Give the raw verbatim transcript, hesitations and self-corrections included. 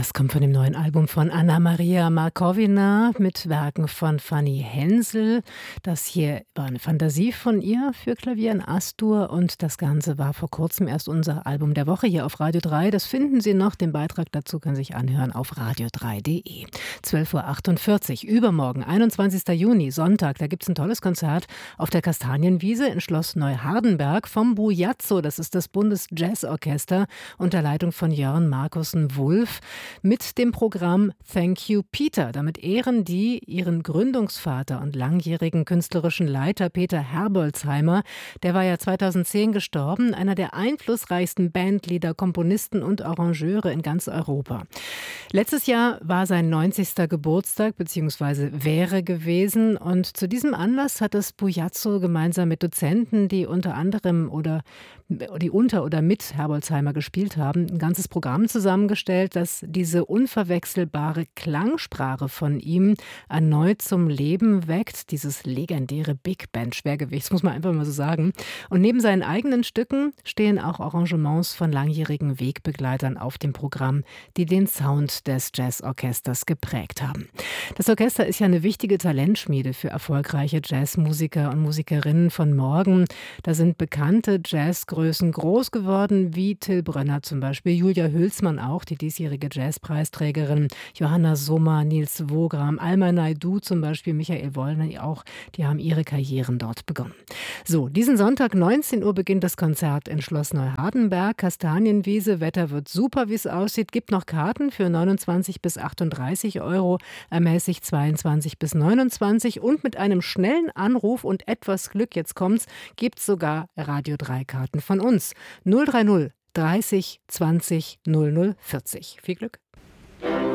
Das kommt von dem neuen Album von Anna-Maria Markovina mit Werken von Fanny Hensel. Das hier war eine Fantasie von ihr für Klavier in A-Dur und das Ganze war vor kurzem erst unser Album der Woche hier auf Radio drei. Das finden Sie noch. Den Beitrag dazu können Sie sich anhören auf radio drei punkt de. zwölf Uhr achtundvierzig, übermorgen, einundzwanzigster Juni, Sonntag, da gibt es ein tolles Konzert auf der Kastanienwiese in Schloss Neuhardenberg vom Bujazzo. Das ist das Bundesjazzorchester unter Leitung von Jörn Markussen-Wulff. Mit dem Programm Thank You Peter. Damit ehren die ihren Gründungsvater und langjährigen künstlerischen Leiter Peter Herbolzheimer. Der war ja zweitausendzehn gestorben, einer der einflussreichsten Bandleader, Komponisten und Arrangeure in ganz Europa. Letztes Jahr war sein neunzigster Geburtstag bzw. wäre gewesen und zu diesem Anlass hat das Bujazzo gemeinsam mit Dozenten, die unter anderem oder die unter oder mit Herbolzheimer gespielt haben, ein ganzes Programm zusammengestellt, das diese unverwechselbare Klangsprache von ihm erneut zum Leben weckt. Dieses legendäre Big Band Schwergewicht, das muss man einfach mal so sagen. Und neben seinen eigenen Stücken stehen auch Arrangements von langjährigen Wegbegleitern auf dem Programm, die den Sound des Jazzorchesters geprägt haben. Das Orchester ist ja eine wichtige Talentschmiede für erfolgreiche Jazzmusiker und Musikerinnen von morgen. Da sind bekannte Jazzgrößen groß geworden, wie Till Brönner zum Beispiel, Julia Hülsmann auch, die diesjährige Jazzpreisträgerin, Johanna Sommer, Nils Wogram, Alma Naidoo zum Beispiel, Michael Wollner auch, die haben ihre Karrieren dort begonnen. So, diesen Sonntag neunzehn Uhr beginnt das Konzert in Schloss Neuhardenberg, Kastanienwiese, Wetter wird super, wie es aussieht, gibt noch Karten für neunundzwanzig bis achtunddreißig Euro, ermäßigt zweiundzwanzig bis neunundzwanzig und mit einem schnellen Anruf und etwas Glück, jetzt kommt's, gibt's sogar Radio drei Karten von uns. null drei null dreißig zwanzig null null vierzig. Viel Glück.